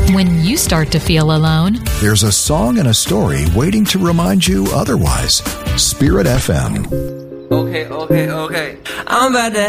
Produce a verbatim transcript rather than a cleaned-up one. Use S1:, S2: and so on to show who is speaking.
S1: When you start to feel alone,
S2: there's a song and a story waiting to remind you otherwise. Spirit F M.
S3: Okay, okay, okay. I'm about to